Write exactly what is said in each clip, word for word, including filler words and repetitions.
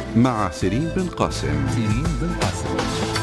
مع سيرين بن قاسم. سيرين بن قاسم.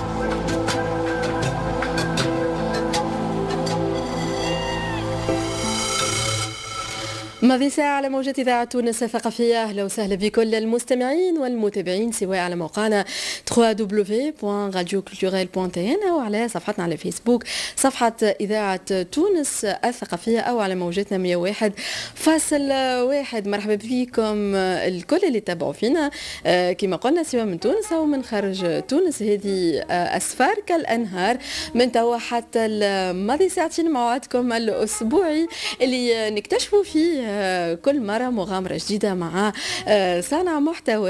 ماضي ساعة على موجة إذاعة تونس الثقافية. أهلا وسهلا بكل المستمعين والمتابعين سواء على موقعنا دبليو دبليو دبليو دوت راديو كولتوريل دوت تي ان أو على صفحتنا على فيسبوك صفحة إذاعة تونس الثقافية أو على موجتنا مية وواحد فاصل واحد. مرحبا بكم الكل اللي تابعوا فينا كما قلنا سواء من تونس أو من خارج تونس. هذه أسفار كالأنهار من توا حتى ماضي ساعتين موعدكم الأسبوعي اللي نكتشفوا فيه كل مرة مغامرة جديدة مع صانع محتوى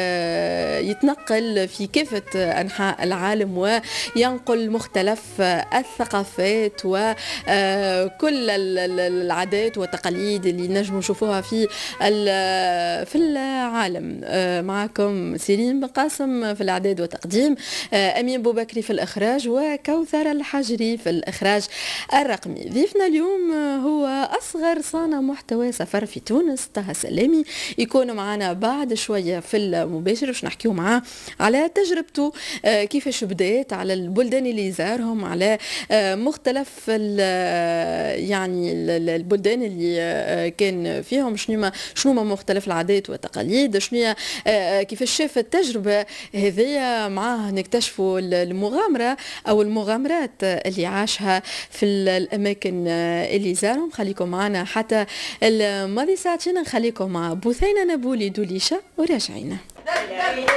يتنقل في كافة أنحاء العالم وينقل مختلف الثقافات وكل العادات والتقاليد اللي نجموا نشوفوها في في العالم. معكم سيرين بن قاسم في الإعداد والتقديم، أمين بوبكري في الإخراج، وكوثر الحجري في الإخراج الرقمي. ضيفنا اليوم هو أصغر صانع محتوى سفر في تونس، طه سلامي، يكون معنا بعد شوية في المباشر باش نحكيو معاه على تجربته كيفاش بدات، على البلدان اللي زارهم، على مختلف يعني البلدان اللي كان فيهم، شنو شنو مختلف العادات والتقاليد، شنو كيفاش شاف التجربة هذه. معاه نكتشفوا المغامرة أو المغامرات اللي عاشها في الأماكن اللي زارهم. خليكم معنا حتى الماضي ساعتين، نخليكم مع بثينة نابولي دوليشة وراجعين.